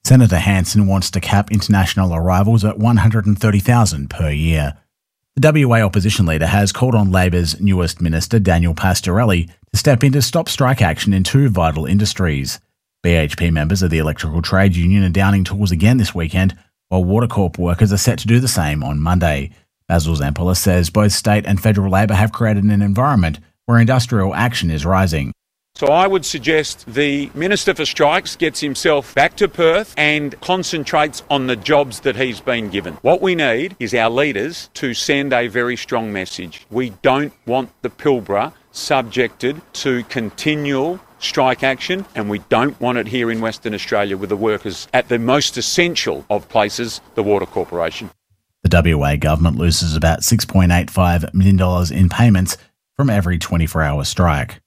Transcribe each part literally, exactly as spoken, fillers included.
Senator Hanson wants to cap international arrivals at one hundred thirty thousand per year. The W A opposition leader has called on Labor's newest minister, Daniel Pastorelli, to step in to stop strike action in two vital industries. B H P members of the Electrical Trade Union are downing tools again this weekend, while Water Corp workers are set to do the same on Monday. Basil Zampola says both state and federal Labor have created an environment where industrial action is rising. So I would suggest the Minister for Strikes gets himself back to Perth and concentrates on the jobs that he's been given. What we need is our leaders to send a very strong message. We don't want the Pilbara subjected to continual strike action, and we don't want it here in Western Australia with the workers at the most essential of places, the Water Corporation. The W A government loses about six point eight five million dollars in payments from every twenty-four hour strike.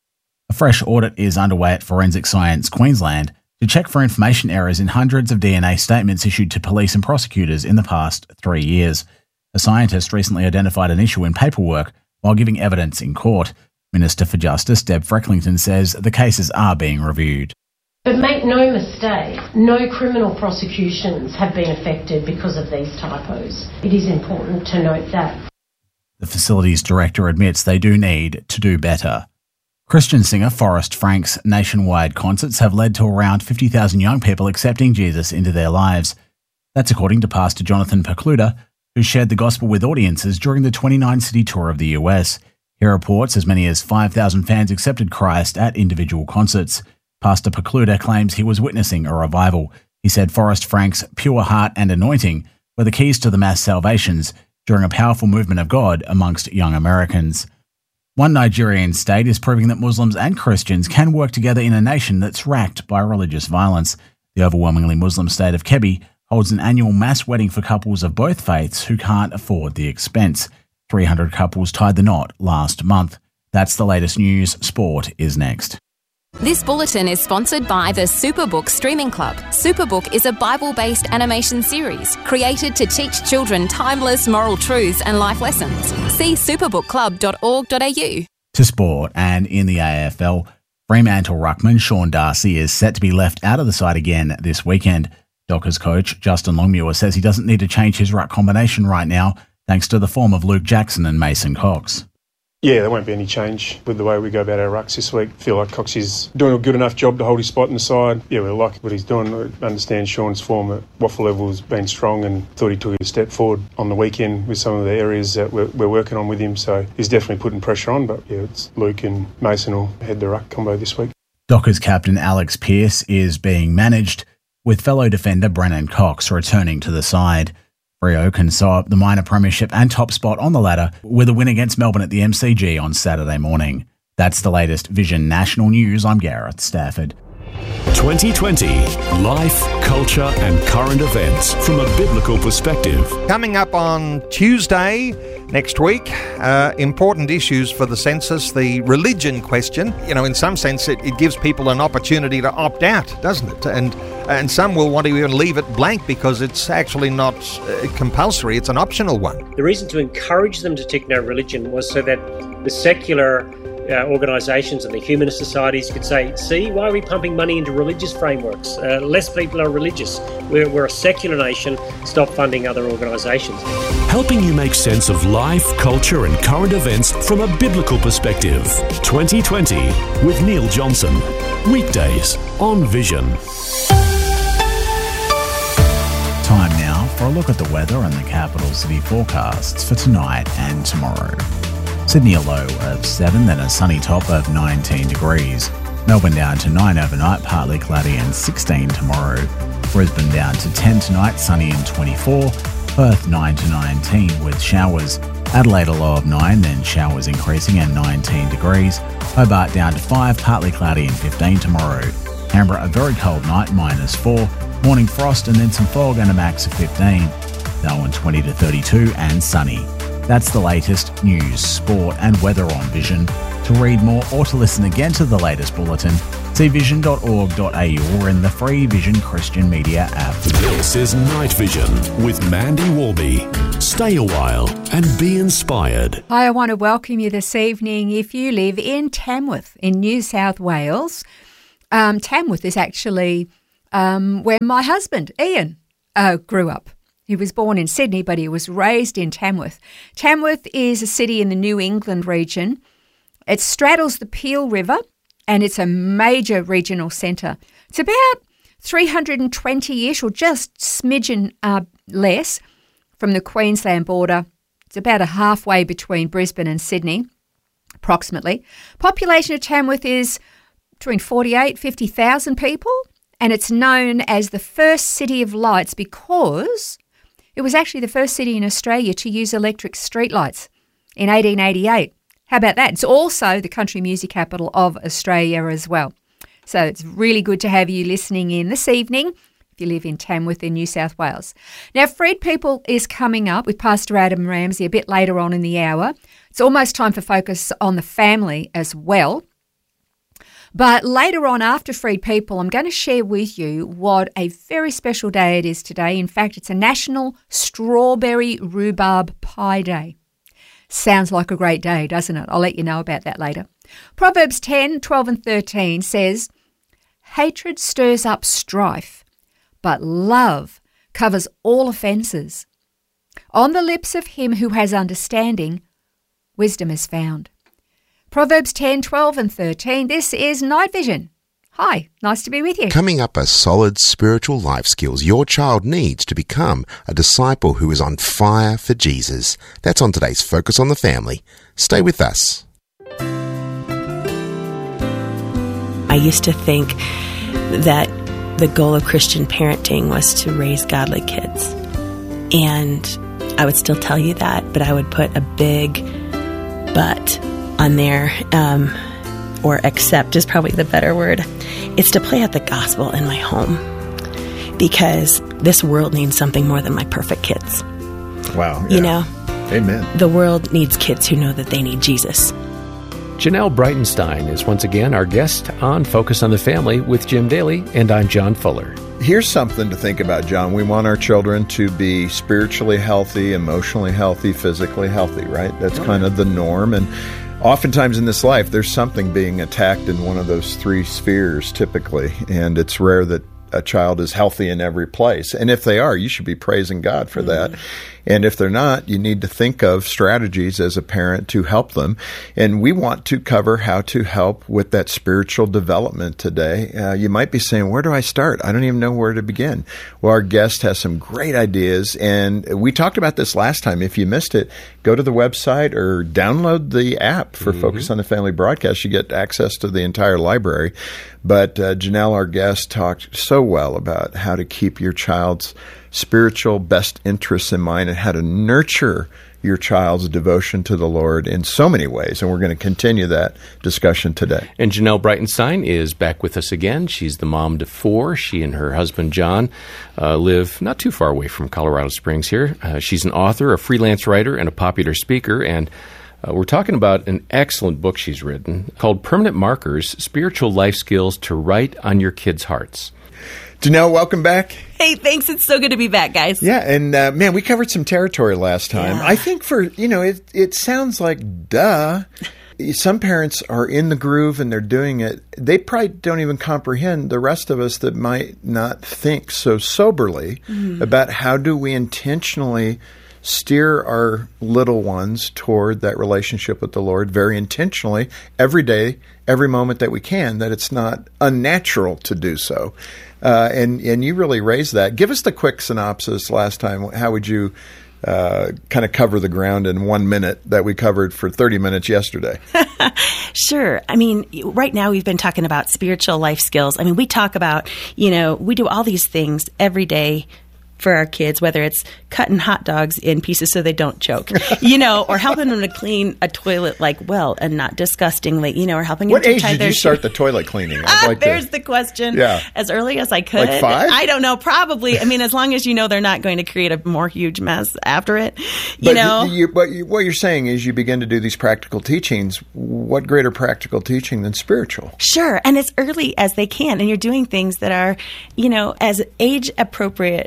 A fresh audit is underway at Forensic Science Queensland to check for information errors in hundreds of D N A statements issued to police and prosecutors in the past three years. A scientist recently identified an issue in paperwork while giving evidence in court. Minister for Justice Deb Frecklington says the cases are being reviewed. But make no mistake, no criminal prosecutions have been affected because of these typos. It is important to note that. The facilities director admits they do need to do better. Christian singer Forrest Frank's nationwide concerts have led to around fifty thousand young people accepting Jesus into their lives. That's according to Pastor Jonathan Pokluda, who shared the gospel with audiences during the twenty-nine city tour of the U S. He reports as many as five thousand fans accepted Christ at individual concerts. Pastor Pokluda claims he was witnessing a revival. He said Forrest Frank's pure heart and anointing were the keys to the mass salvations during a powerful movement of God amongst young Americans. One Nigerian state is proving that Muslims and Christians can work together in a nation that's racked by religious violence. The overwhelmingly Muslim state of Kebbi holds an annual mass wedding for couples of both faiths who can't afford the expense. three hundred couples tied the knot last month. That's the latest news. Sport is next. This bulletin is sponsored by the Superbook Streaming Club. Superbook is a Bible-based animation series created to teach children timeless moral truths and life lessons. See superbook club dot org dot a u. To sport, and in the A F L, Fremantle ruckman Sean Darcy is set to be left out of the side again this weekend. Dockers coach Justin Longmuir says he doesn't need to change his ruck combination right now, thanks to the form of Luke Jackson and Mason Cox. Yeah, there won't be any change with the way we go about our rucks this week. I feel like Cox is doing a good enough job to hold his spot in the side. Yeah, we like what he's doing. I understand Sean's form at waffle level has been strong and thought he took a step forward on the weekend with some of the areas that we're, we're working on with him. So he's definitely putting pressure on, but yeah, it's Luke and Mason will head the ruck combo this week. Dockers captain Alex Pearce is being managed, with fellow defender Brennan Cox returning to the side. Freo can sew up the minor premiership and top spot on the ladder with a win against Melbourne at the M C G on Saturday morning. That's the latest Vision National News. I'm Gareth Stafford. twenty twenty Life, Culture and Current Events from a Biblical Perspective. Coming up on Tuesday next week, uh, important issues for the census, the religion question. You know, in some sense, it, it gives people an opportunity to opt out, doesn't it? And and some will want to even leave it blank because it's actually not uh, compulsory, it's an optional one. The reason to encourage them to take no religion was so that the secular Uh, organisations and the humanist societies could say, see, why are we pumping money into religious frameworks? Uh, less people are religious. We're, we're a secular nation. Stop funding other organisations. Helping you make sense of life, culture and current events from a biblical perspective. twenty twenty with Neil Johnson. Weekdays on Vision. Time now for a look at the weather and the capital city forecasts for tonight and tomorrow. Sydney a low of seven, then a sunny top of nineteen degrees. Melbourne down to nine overnight, partly cloudy and sixteen tomorrow. Brisbane down to ten tonight, sunny and twenty-four. Perth nine to nineteen with showers. Adelaide a low of nine, then showers increasing and nineteen degrees. Hobart down to five, partly cloudy and fifteen tomorrow. Canberra a very cold night, minus four. Morning frost and then some fog and a max of fifteen. Darwin twenty to thirty-two and sunny. That's the latest news, sport and weather on Vision. To read more or to listen again to the latest bulletin, see vision dot org dot a u or in the free Vision Christian Media app. This is Night Vision with Mandy Warby. Stay a while and be inspired. Hi, I want to welcome you this evening. If you live in Tamworth in New South Wales, um, Tamworth is actually um, where my husband, Ian, uh, grew up. He was born in Sydney, but he was raised in Tamworth. Tamworth is a city in the New England region. It straddles the Peel River, and it's a major regional centre. It's about three hundred twenty-ish, or just smidgen uh, less, from the Queensland border. It's about a halfway between Brisbane and Sydney, approximately. Population of Tamworth is between forty-eight, fifty thousand people, and it's known as the first city of lights because it was actually the first city in Australia to use electric streetlights in eighteen eighty-eight. How about that? It's also the country music capital of Australia as well. So it's really good to have you listening in this evening if you live in Tamworth in New South Wales. Now, Freed People is coming up with Pastor Adam Ramsey a bit later on in the hour. It's almost time for focus on the family as well. But later on, after Freed People, I'm going to share with you what a very special day it is today. In fact, it's a National Strawberry Rhubarb Pie Day. Sounds like a great day, doesn't it? I'll let you know about that later. Proverbs ten, twelve and thirteen says, hatred stirs up strife, but love covers all offences. On the lips of him who has understanding, wisdom is found. Proverbs ten, twelve and thirteen. This is Night Vision. Hi, nice to be with you. Coming up are solid spiritual life skills your child needs to become a disciple who is on fire for Jesus. That's on today's Focus on the Family. Stay with us. I used to think that the goal of Christian parenting was to raise godly kids. And I would still tell you that, but I would put a big but on there, um, or accept is probably the better word. It's to play out the gospel in my home, because this world needs something more than my perfect kids. Wow. Yeah. You know? Amen. The world needs kids who know that they need Jesus. Janelle Breitenstein is once again our guest on Focus on the Family with Jim Daly, and I'm John Fuller. Here's something to think about, John. We want our children to be spiritually healthy, emotionally healthy, physically healthy, right? That's oh, kind yeah. of the norm. And oftentimes in this life, there's something being attacked in one of those three spheres typically, and it's rare that a child is healthy in every place. And if they are, you should be praising God for that. Mm-hmm. And if they're not, you need to think of strategies as a parent to help them. And we want to cover how to help with that spiritual development today. Uh, you might be saying, where do I start? I don't even know where to begin. Well, our guest has some great ideas. And we talked about this last time. If you missed it, go to the website or download the app for mm-hmm. Focus on the Family broadcast. You get access to the entire library. But uh, Janelle, our guest, talked so well about how to keep your child's spiritual best interests in mind and how to nurture your child's devotion to the Lord in so many ways. And we're going to continue that discussion today. And Janelle Breitenstein is back with us again. She's the mom to four. She and her husband, John, uh, live not too far away from Colorado Springs here. Uh, she's an author, a freelance writer, and a popular speaker. And Uh, we're talking about an excellent book she's written called Permanent Markers, Spiritual Life Skills to Write on Your Kids' Hearts. Janelle, welcome back. Hey, thanks. It's so good to be back, guys. Yeah, and uh, man, we covered some territory last time. Yeah. I think for, you know, it, it sounds like duh. Some parents are in the groove and they're doing it. They probably don't even comprehend the rest of us that might not think so soberly mm-hmm. about how do we intentionally steer our little ones toward that relationship with the Lord very intentionally every day, every moment that we can, that it's not unnatural to do so. Uh, and, and you really raised that. Give us the quick synopsis last time. How would you uh, kind of cover the ground in one minute that we covered for thirty minutes yesterday? Sure. I mean, right now we've been talking about spiritual life skills. I mean, we talk about, you know, we do all these things every day for our kids, whether it's cutting hot dogs in pieces so they don't choke, you know, or helping them to clean a toilet like well and not disgustingly, you know, or helping what them to age tie did their you start the toilet cleaning? Ah, like there's to, the question. Yeah. As early as I could. Like five? I don't know. Probably. I mean, as long as you know they're not going to create a more huge mess after it, you but know. You, but you, what you're saying is you begin to do these practical teachings. What greater practical teaching than spiritual? Sure. And as early as they can. And you're doing things that are, you know, as age appropriate as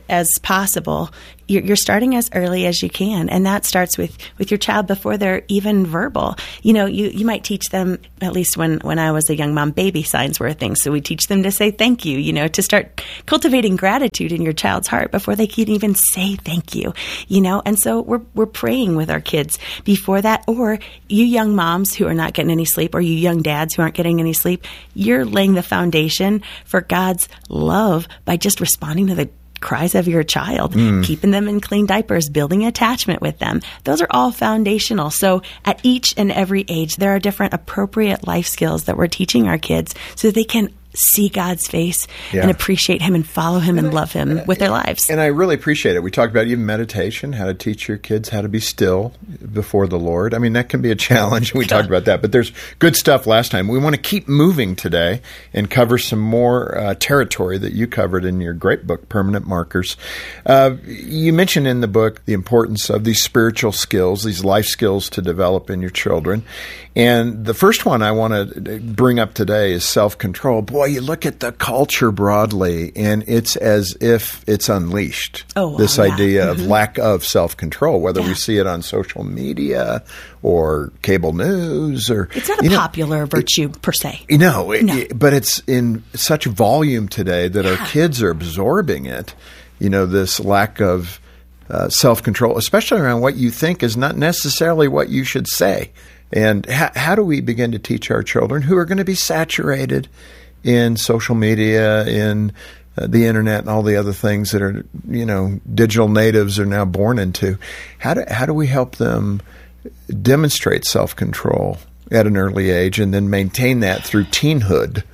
possible, you're, you're starting as early as you can. And that starts with, with your child before they're even verbal. You know, you, you might teach them, at least when, when I was a young mom, baby signs were a thing. So we teach them to say thank you, you know, to start cultivating gratitude in your child's heart before they can even say thank you, you know. And so we're, we're praying with our kids before that. Or you young moms who are not getting any sleep, or you young dads who aren't getting any sleep, you're laying the foundation for God's love by just responding to the cries of your child, mm. keeping them in clean diapers, building attachment with them. Those are all foundational. So at each and every age, there are different appropriate life skills that we're teaching our kids so that they can see God's face yeah. and appreciate Him and follow Him and, and love Him I, with their lives. And I really appreciate it. We talked about even meditation, how to teach your kids how to be still before the Lord. I mean, that can be a challenge. We talked about that, but there's good stuff last time. We want to keep moving today and cover some more uh, territory that you covered in your great book, Permanent Markers. Uh, you mentioned in the book the importance of these spiritual skills, these life skills to develop in your children. And the first one I want to bring up today is self-control. Boy, you look at the culture broadly, and it's as if it's unleashed. Oh, wow, this yeah. idea mm-hmm. of lack of self-control, whether yeah. we see it on social media or cable news, or it's not a popular know, virtue it, per se. You know, it, no. it, but it's in such volume today that yeah. our kids are absorbing it. You know, this lack of uh, self-control, especially around what you think is not necessarily what you should say. And how, how do we begin to teach our children who are going to be saturated in social media, in uh, the internet, and all the other things that are, you know, digital natives are now born into? How do how do we help them demonstrate self-control at an early age and then maintain that through teenhood?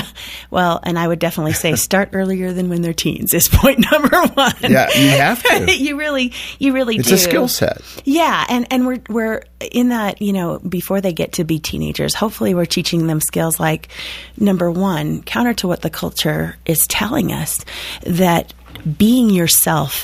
Well, and I would definitely say start earlier than when they're teens is point number one. Yeah, you have to. you really, you really it's do. It's a skill set. Yeah, and, and we're we're in that, you know, before they get to be teenagers, hopefully we're teaching them skills like, number one, counter to what the culture is telling us, that being yourself,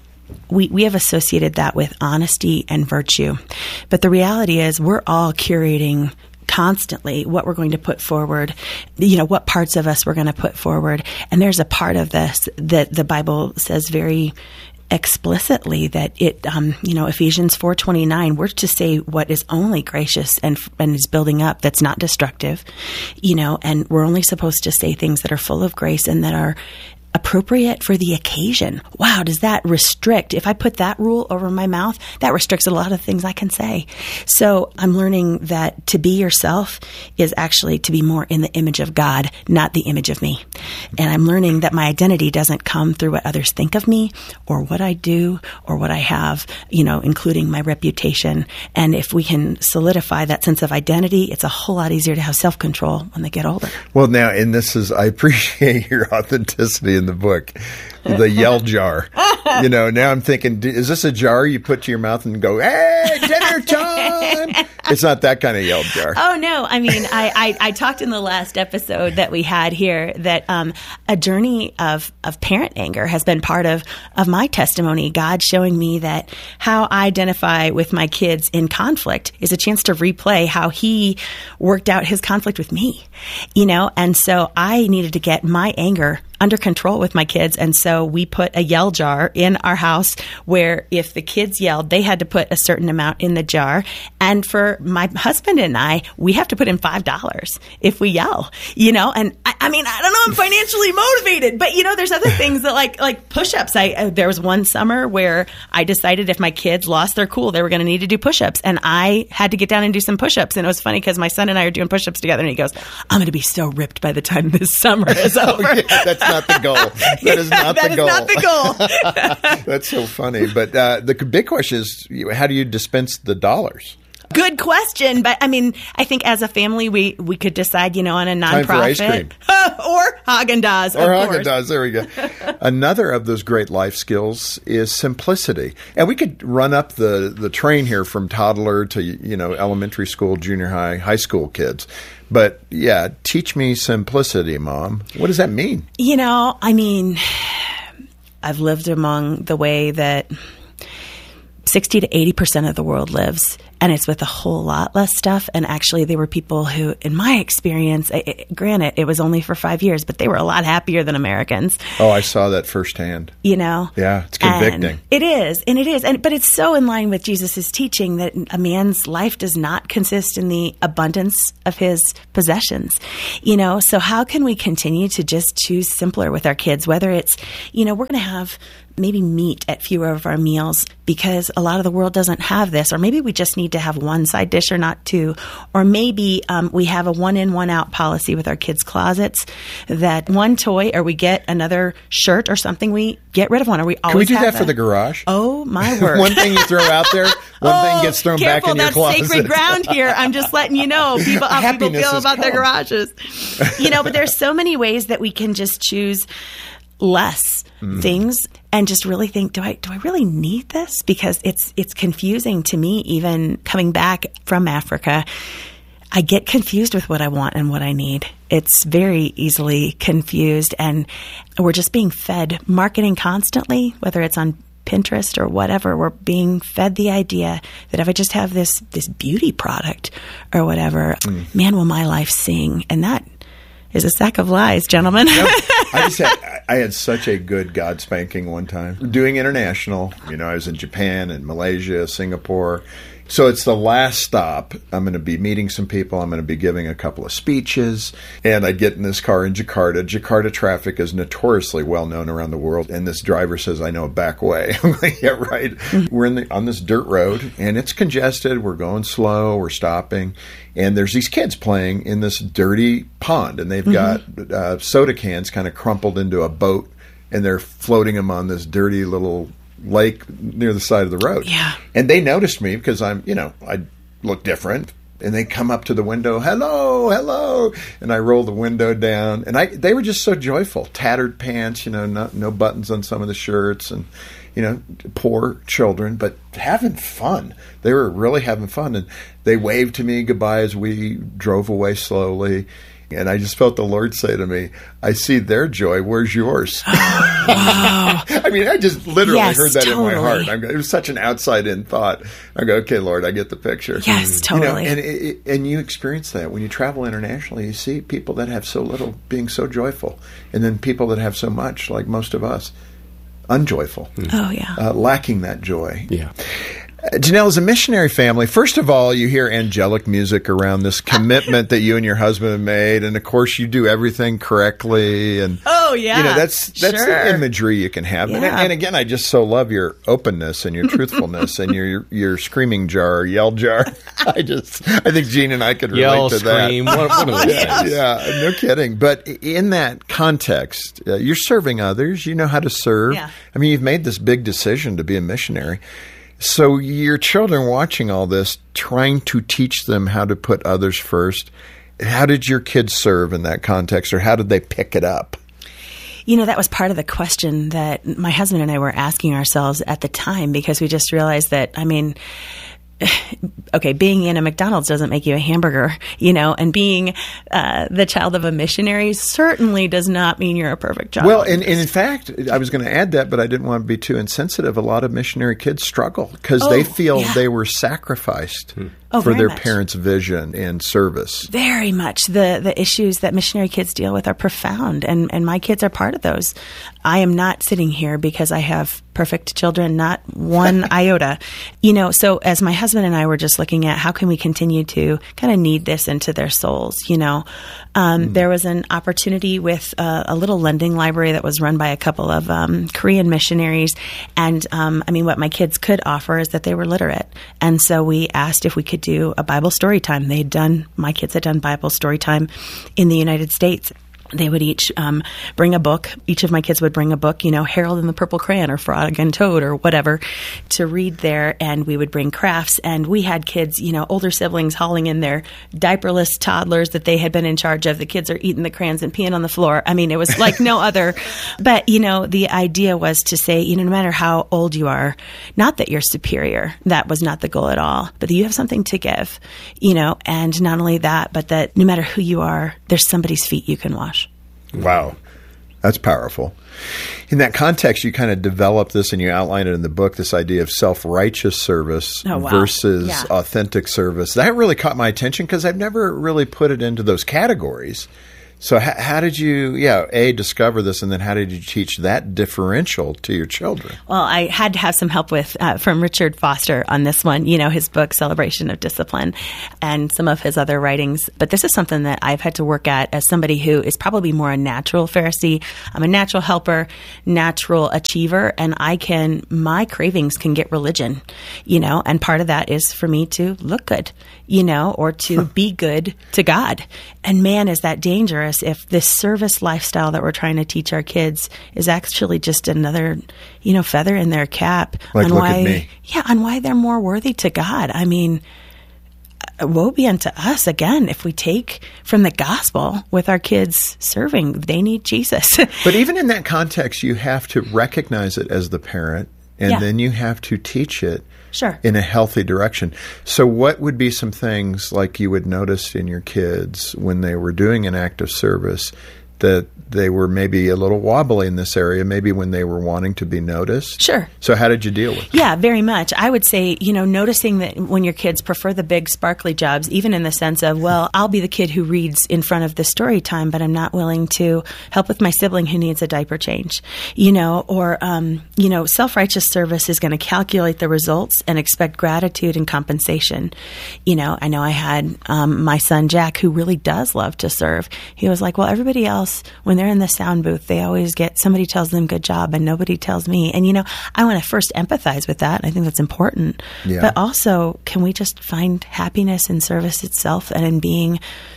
We we have associated that with honesty and virtue. But the reality is we're all curating constantly what we're going to put forward, you know, what parts of us we're going to put forward. And there's a part of this that the Bible says very explicitly that it, um, you know, Ephesians four twenty-nine, we're to say what is only gracious and and is building up, that's not destructive, you know, and we're only supposed to say things that are full of grace and that are appropriate for the occasion. Wow, does that restrict? If I put that rule over my mouth, that restricts a lot of things I can say. So I'm learning that to be yourself is actually to be more in the image of God, not the image of me. And I'm learning that my identity doesn't come through what others think of me or what I do or what I have, you know, including my reputation. And if we can solidify that sense of identity, it's a whole lot easier to have self-control when they get older. Well, now, and this is, I appreciate your authenticity in the book, the yell jar. You know, now I'm thinking, is this a jar you put to your mouth and go, hey, dinner time? It's not that kind of yell jar. Oh, no. I mean, I, I, I talked in the last episode that we had here that um, a journey of, of parent anger has been part of, of my testimony. God showing me that how I identify with my kids in conflict is a chance to replay how He worked out His conflict with me, you know? And so I needed to get my anger under control with my kids. And so we put a yell jar in our house where if the kids yelled, they had to put a certain amount in the jar. And for my husband and I, we have to put in five dollars if we yell, you know? And I, I mean, I don't know, I'm financially motivated, but you know, there's other things that like, like push-ups. I, uh, there was one summer where I decided if my kids lost their cool, they were going to need to do push-ups. And I had to get down and do some push-ups. And it was funny because my son and I are doing push-ups together and he goes, I'm going to be so ripped by the time this summer is over. Oh, yeah, that's not the goal. That is not that the is goal. not the goal. That's so funny. But uh, the big question is, how do you dispense the dollars? Good question. But I mean, I think as a family, we, we could decide, you know, on a nonprofit. Time for ice cream. Or Haagen-Dazs, Or of Haagen-Dazs, there we go. Another of those great life skills is simplicity. And we could run up the, the train here from toddler to, you know, elementary school, junior high, high school kids. But yeah, teach me simplicity, Mom. What does that mean? You know, I mean, I've lived among the way that sixty to eighty percent of the world lives. and it's with a whole lot less stuff. And actually, they were people who, in my experience, it, it, granted, it was only for five years, but they were a lot happier than Americans. Oh, I saw that firsthand. You know? Yeah, it's convicting. And it is, and it is. And but it's so in line with Jesus' teaching that a man's life does not consist in the abundance of his possessions. You know, so how can we continue to just choose simpler with our kids, whether it's, you know, we're going to have maybe meat at fewer of our meals because a lot of the world doesn't have this, or maybe we just need to have one side dish or not two, or maybe um, we have a one in, one out policy with our kids' closets, that one toy or we get another shirt or something, we get rid of one, or we always Can we do have that for the garage? Oh, my word. One thing you throw out there, one oh, thing gets thrown back in your that's closet. Sacred ground here. I'm just letting you know people, how people feel about their garages. You know, but there's so many ways that we can just choose less mm. things and just really think, do I do I really need this? Because it's it's confusing to me, even coming back from Africa. I get confused with what I want and what I need. It's very easily confused, and we're just being fed marketing constantly, whether it's on Pinterest or whatever. We're being fed the idea that if I just have this this beauty product or whatever, mm. man, will my life sing. And that is a sack of lies, gentlemen. No, I just had, I had such a good God spanking one time. Doing international, you know, I was in Japan and Malaysia, Singapore. So it's the last stop. I'm going to be meeting some people. I'm going to be giving a couple of speeches. And I get in this car in Jakarta. Jakarta traffic is notoriously well known around the world. And this driver says, I know a back way. I'm like, yeah, right. We're in the, on this dirt road, and it's congested. We're going slow. We're stopping. And there's these kids playing in this dirty pond. And they've mm-hmm. got uh, soda cans kind of crumpled into a boat. And they're floating them on this dirty little lake near the side of the road. Yeah. And they noticed me because I'm, you know, I look different. And they come up to the window, hello, hello. And I roll the window down. And I they were just so joyful. Tattered pants, you know, no, no buttons on some of the shirts. And, you know, poor children, but having fun. They were really having fun. And they waved to me goodbye as we drove away slowly. And I just felt the Lord say to me, I see their joy. Where's yours? Oh, wow. I mean, I just literally yes, heard that totally. in my heart. I'm, it was such an outside-in thought. I go, okay, Lord, I get the picture. Yes, totally. You know, and, it, and you experience that. When you travel internationally, you see people that have so little being so joyful. And then people that have so much, like most of us, unjoyful. Oh, yeah. Uh, lacking that joy. Yeah. Janelle, as a missionary family, first of all, you hear angelic music around this commitment that you and your husband have made, and of course, you do everything correctly. And oh yeah, you know that's that's sure. the imagery you can have. Yeah. And, and again, I just so love your openness and your truthfulness and your your screaming jar, yell jar. I just I think Gene and I could relate yell, to scream, that. One, one of those yeah, things. yeah, no kidding. But in that context, uh, you're serving others. You know how to serve. Yeah. I mean, you've made this big decision to be a missionary. So your children watching all this, trying to teach them how to put others first, how did your kids serve in that context, or how did they pick it up? You know, that was part of the question that my husband and I were asking ourselves at the time, because we just realized that, I mean, okay, being in a McDonald's doesn't make you a hamburger, you know, and being uh, the child of a missionary certainly does not mean you're a perfect child. Well, and, and in fact, I was going to add that, but I didn't want to be too insensitive. A lot of missionary kids struggle because oh, they feel yeah. they were sacrificed hmm. oh, for their much. parents' vision and service. Very much. The the issues that missionary kids deal with are profound, and, and my kids are part of those. I am not sitting here because I have perfect children, not one iota. You know, so as my husband and I were just looking at how can we continue to kind of knead this into their souls, you know, um, mm. there was an opportunity with uh, a little lending library that was run by a couple of um, Korean missionaries. And um, I mean, what my kids could offer is that they were literate. And so we asked if we could do a Bible story time. They'd done, my kids had done Bible story time in the United States. They would each um, bring a book. Each of my kids would bring a book, you know, Harold and the Purple Crayon or Frog and Toad or whatever, to read there. And we would bring crafts. And we had kids, you know, older siblings hauling in their diaperless toddlers that they had been in charge of. The kids are eating the crayons and peeing on the floor. I mean, it was like no other. But, you know, the idea was to say, you know, no matter how old you are, not that you're superior. That was not the goal at all. But that you have something to give, you know, and not only that, but that no matter who you are, there's somebody's feet you can wash. Wow. That's powerful. In that context, you kind of develop this and you outline it in the book, this idea of self-righteous service oh, wow. versus yeah. authentic service. That really caught my attention because I've never really put it into those categories. So how, how did you, yeah, A, discover this, and then how did you teach that differential to your children? Well, I had to have some help with uh, from Richard Foster on this one, you know, his book, Celebration of Discipline, and some of his other writings. But this is something that I've had to work at as somebody who is probably more a natural Pharisee. I'm a natural helper, natural achiever, and I can, my cravings can get religion, you know, and part of that is for me to look good, you know, or to be good to God. And man, is that dangerous if this service lifestyle that we're trying to teach our kids is actually just another, you know, feather in their cap like, on look why, at me. yeah, on why they're more worthy to God. I mean, woe be unto us again if we take from the gospel with our kids serving. They need Jesus. But even in that context, you have to recognize it as the parent, and yeah. then you have to teach it. Sure. In a healthy direction. So what would be some things like you would notice in your kids when they were doing an act of service that they were maybe a little wobbly in this area, maybe when they were wanting to be noticed? Sure. So how did you deal with it? Yeah, very much. I would say, you know, noticing that when your kids prefer the big sparkly jobs, even in the sense of, well, I'll be the kid who reads in front of the story time, but I'm not willing to help with my sibling who needs a diaper change, you know, or, um, you know, self-righteous service is going to calculate the results and expect gratitude and compensation. You know, I know I had um, my son, Jack, who really does love to serve. He was like, well, everybody else, when they're in the sound booth, they always get, somebody tells them good job and nobody tells me. And, you know, I want to first empathize with that. I think that's important. Yeah. But also, can we just find happiness in service itself and in being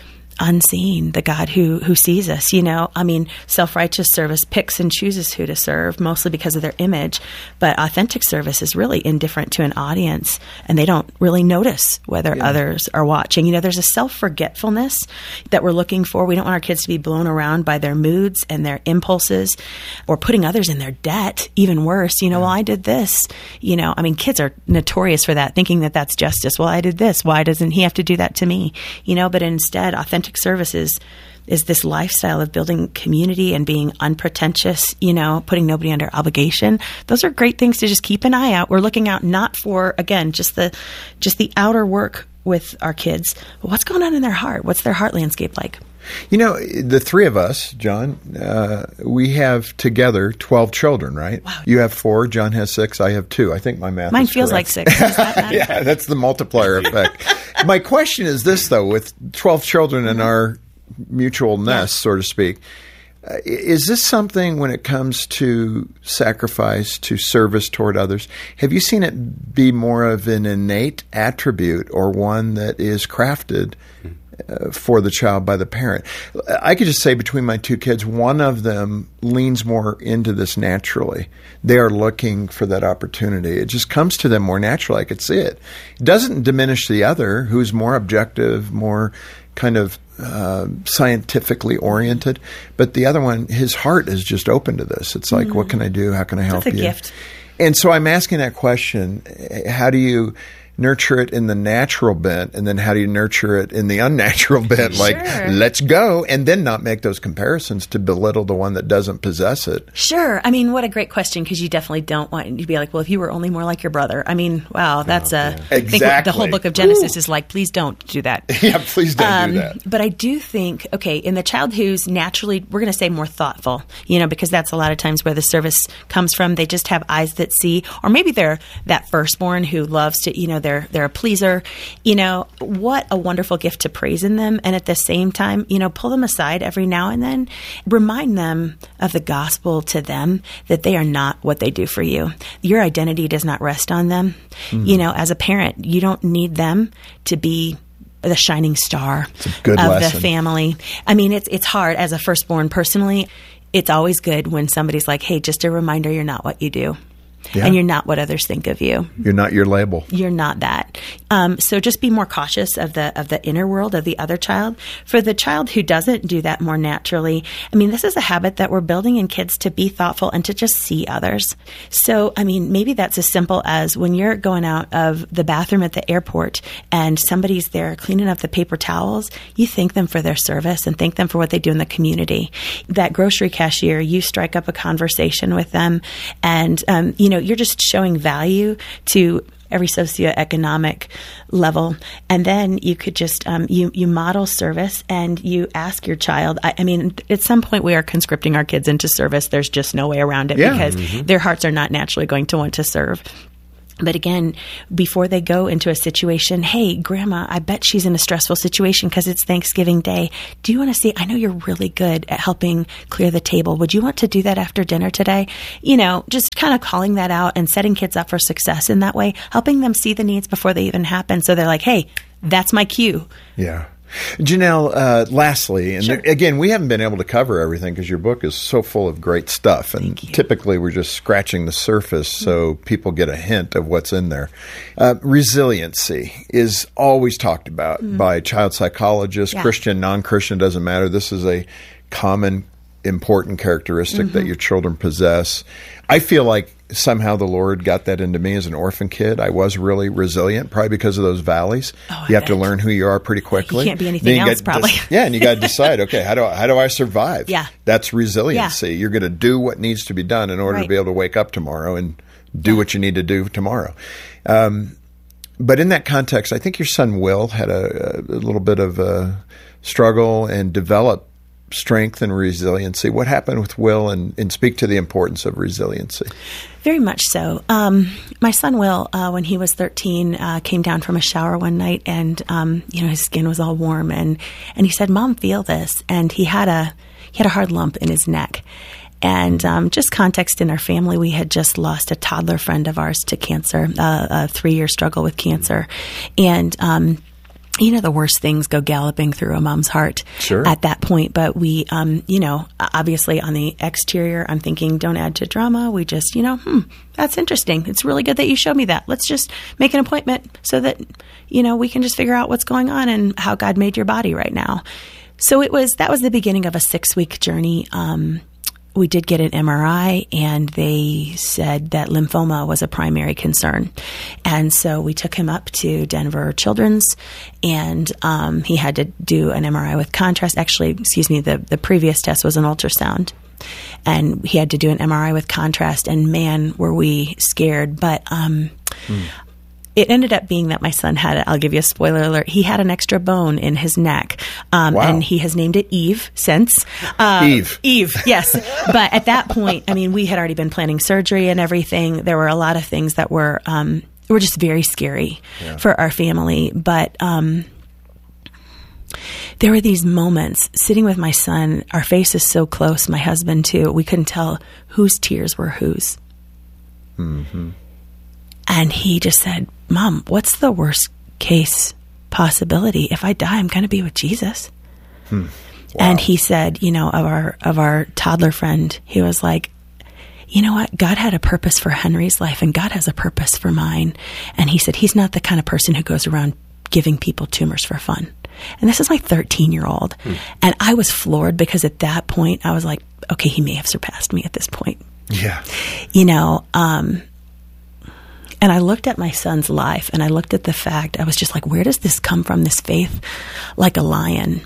unseen, the God who who sees us, you know? I mean, self-righteous service picks and chooses who to serve, mostly because of their image, but authentic service is really indifferent to an audience, and they don't really notice whether yeah. others are watching. You know, there's a self-forgetfulness that we're looking for. We don't want our kids to be blown around by their moods and their impulses, or putting others in their debt, even worse. You know, yeah. well, I did this. You know, I mean, kids are notorious for that, thinking that that's justice. Well, I did this. Why doesn't he have to do that to me? You know, but instead, authentic service is, is this lifestyle of building community and being unpretentious, you know, putting nobody under obligation. Those are great things to just keep an eye out. We're looking out not for, again, just the just the outer work with our kids, but what's going on in their heart? What's their heart landscape like? You know, the three of us, John, uh, we have together twelve children, right? Wow. You have four, John has six, I have two. I think my math Mine is feels correct. like six. Does that matter? Yeah, that's the multiplier effect. My question is this, though, with twelve children in our mutual nest, yeah. so to speak, uh, is this something when it comes to sacrifice, to service toward others, have you seen it be more of an innate attribute or one that is crafted Uh, for the child by the parent? I could just say between my two kids, one of them leans more into this naturally. They are looking for that opportunity. It just comes to them more naturally. I could see it. It doesn't diminish the other, who's more objective, more kind of uh, scientifically oriented. But the other one, his heart is just open to this. It's like, mm-hmm. what can I do? How can I help That's a you? Gift. And so I'm asking that question. How do you nurture it in the natural bent, and then how do you nurture it in the unnatural bent? Sure. Like, let's go, and then not make those comparisons to belittle the one that doesn't possess it. Sure. I mean, what a great question, because you definitely don't want to be like, well, if you were only more like your brother. I mean, wow, that's oh, a... yeah. I think Exactly. the whole book of Genesis Woo. is like, please don't do that. Yeah, please don't um, do that. But I do think, okay, in the child who's naturally, we're going to say more thoughtful, you know, because that's a lot of times where the service comes from. They just have eyes that see, or maybe they're that firstborn who loves to, you know, they're they're a pleaser. You know, what a wonderful gift to praise in them. And at the same time, you know, pull them aside every now and then. Remind them of the gospel to them, that they are not what they do for you. Your identity does not rest on them. Mm-hmm. You know, as a parent, you don't need them to be the shining star of lesson. The family. I mean, it's it's hard as a firstborn personally. It's always good when somebody's like, hey, just a reminder, you're not what you do. Yeah. and you're not what others think of you. You're not your label. You're not that. Um, so just be more cautious of the of the inner world of the other child. For the child who doesn't do that more naturally, I mean, this is a habit that we're building in kids to be thoughtful and to just see others. So, I mean, maybe that's as simple as when you're going out of the bathroom at the airport and somebody's there cleaning up the paper towels, you thank them for their service and thank them for what they do in the community. That grocery cashier, you strike up a conversation with them, and um, you know, you're just showing value to every socioeconomic level. And then you could just, um, you, you model service and you ask your child, I, I mean, at some point we are conscripting our kids into service. There's just no way around it, yeah. because mm-hmm. their hearts are not naturally going to want to serve. But again, before they go into a situation, hey, Grandma, I bet she's in a stressful situation because it's Thanksgiving Day. Do you want to see, I know you're really good at helping clear the table. Would you want to do that after dinner today? You know, just kind of calling that out and setting kids up for success in that way, helping them see the needs before they even happen. So they're like, hey, that's my cue. Yeah. Janelle, uh, lastly, and Sure. there, again, we haven't been able to cover everything because your book is so full of great stuff, and typically we're just scratching the surface so people get a hint of what's in there. Uh, resiliency is always talked about Mm. by child psychologists, Yeah. Christian, non-Christian, doesn't matter. This is a common, important characteristic that Mhm. your children possess. I feel like somehow the Lord got that into me as an orphan kid. I was really resilient, probably because of those valleys. Oh, you I have to bet. learn who you are pretty quickly. You can't be anything Then you else, got- probably. Yeah, and you got to decide, okay, how do I, how do I survive? Yeah. That's resiliency. Yeah. You're going to do what needs to be done in order Right. to be able to wake up tomorrow and do what you need to do tomorrow. Um, but in that context, I think your son Will had a, a little bit of a struggle and developed strength and resiliency. What happened with Will, and, and speak to the importance of resiliency? Very much so. Um, my son Will, uh, when he was thirteen, uh, came down from a shower one night, and um, you know, his skin was all warm, and and he said, "Mom, feel this." And he had a he had a hard lump in his neck. And um, just context in our family, we had just lost a toddler friend of ours to cancer, uh, a three-year struggle with cancer, and. Um, You know, the worst things go galloping through a mom's heart Sure. at that point. But we, um, you know, obviously on the exterior, I'm thinking, don't add to drama. We just, you know, hmm, that's interesting. It's really good that you showed me that. Let's just make an appointment so that, you know, we can just figure out what's going on and how God made your body right now. So it was, that was the beginning of a six week journey. Um, We did get an M R I, and they said that lymphoma was a primary concern. And so we took him up to Denver Children's, and um, he had to do an M R I with contrast. Actually, excuse me, the, the previous test was an ultrasound. And he had to do an M R I with contrast, and man, were we scared. But um, mm. It ended up being that my son had, I'll give you a spoiler alert, he had an extra bone in his neck. Um, Wow. And he has named it Eve since. Uh, Eve. Eve, yes. But at that point, I mean, we had already been planning surgery and everything. There were a lot of things that were, um, were just very scary Yeah. for our family. But um, there were these moments sitting with my son, our faces so close, my husband too, we couldn't tell whose tears were whose. Mm-hmm. And he just said, Mom, what's the worst case possibility? If I die, I'm going to be with Jesus. Hmm. Wow. And he said, you know, of our of our toddler friend, he was like, you know what? God had a purpose for Henry's life, and God has a purpose for mine. And he said, he's not the kind of person who goes around giving people tumors for fun. And this is my thirteen-year-old. Hmm. And I was floored because at that point, I was like, okay, he may have surpassed me at this point. Yeah. You know, um, and I looked at my son's life, and I looked at the fact, I was just like, where does this come from, this faith like a lion?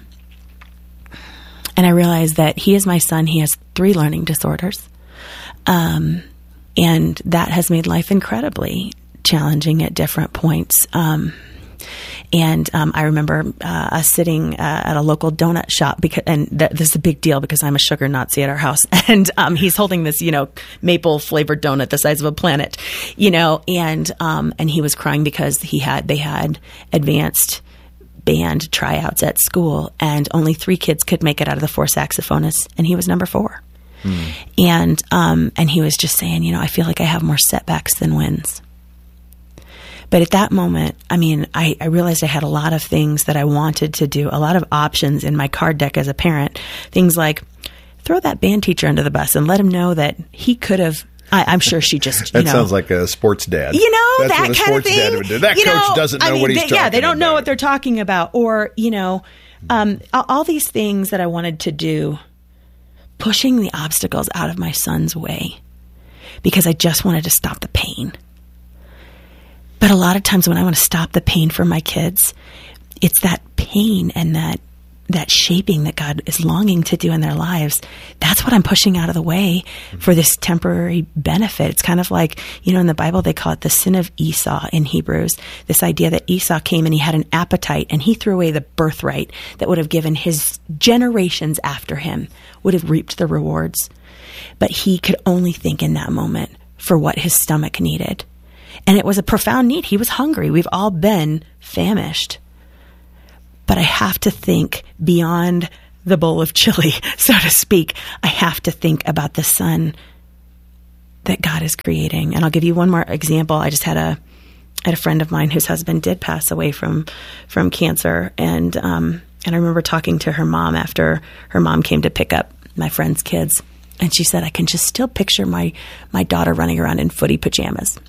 And I realized that he is my son. He has three learning disorders. Um, and that has made life incredibly challenging at different points. Um, And um, I remember uh, us sitting uh, at a local donut shop, because, and th- this is a big deal because I'm a sugar Nazi at our house. And um, he's holding this, you know, maple flavored donut the size of a planet, you know, and um, and he was crying because he had they had advanced band tryouts at school, and only three kids could make it out of the four saxophonists, and he was number four. Hmm. And um, and he was just saying, you know, I feel like I have more setbacks than wins. But at that moment, I mean, I, I realized I had a lot of things that I wanted to do, a lot of options in my card deck as a parent. Things like throw that band teacher under the bus and let him know that he could have I, I'm sure she just, you that know. sounds like a sports dad. You know, That's that what a kind of sports dad thing. would do. That You coach know, doesn't know I mean, what he's they, talking about. Yeah, they don't know what they're talking about. Or, you know, um, all, all these things that I wanted to do, pushing the obstacles out of my son's way because I just wanted to stop the pain. But a lot of times when I want to stop the pain for my kids, it's that pain and that that shaping that God is longing to do in their lives. That's what I'm pushing out of the way for this temporary benefit. It's kind of like, you know, in the Bible, they call it the sin of Esau in Hebrews. This idea that Esau came and he had an appetite and he threw away the birthright that would have given his generations after him, would have reaped the rewards. But he could only think in that moment for what his stomach needed. And it was a profound need. He was hungry. We've all been famished. But I have to think beyond the bowl of chili, so to speak. I have to think about the son that God is creating. And I'll give you one more example. I just had a had a friend of mine whose husband did pass away from from cancer, and um, and I remember talking to her mom after her mom came to pick up my friend's kids, and she said, "I can just still picture my my daughter running around in footy pajamas."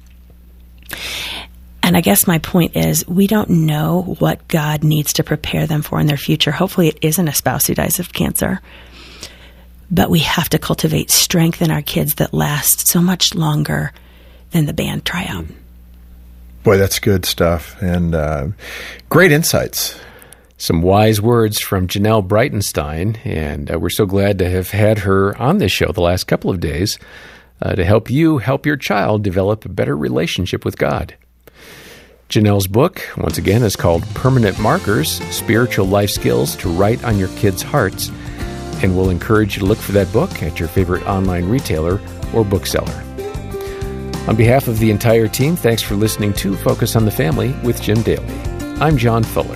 And I guess my point is, we don't know what God needs to prepare them for in their future. Hopefully it isn't a spouse who dies of cancer. But we have to cultivate strength in our kids that lasts so much longer than the band tryout. Boy, that's good stuff. And uh, great insights. Some wise words from Janelle Breitenstein. And uh, we're so glad to have had her on this show the last couple of days uh, to help you help your child develop a better relationship with God. Janelle's book, once again, is called Permanent Markers, Spiritual Life Skills to Write on Your Kids' Hearts, and we'll encourage you to look for that book at your favorite online retailer or bookseller. On behalf of the entire team, thanks for listening to Focus on the Family with Jim Daly. I'm John Fuller.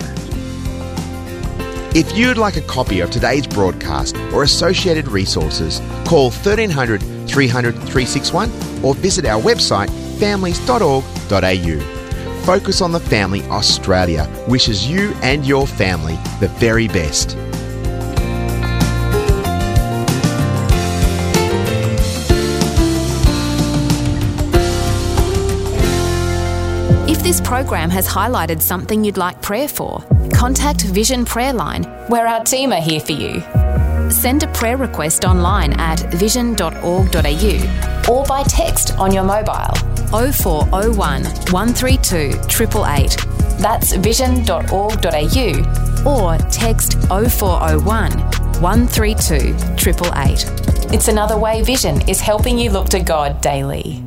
If you'd like a copy of today's broadcast or associated resources, call thirteen hundred, three hundred, three sixty-one or visit our website families dot org dot a u. Focus on the Family Australia wishes you and your family the very best. If this program has highlighted something you'd like prayer for, contact Vision Prayer Line, where our team are here for you. Send a prayer request online at vision dot org dot a u or by text on your mobile oh four oh one, one three two, eight eight eight. That's vision dot org dot a u or text oh four oh one, one three two, eight eight eight. It's another way Vision is helping you look to God daily.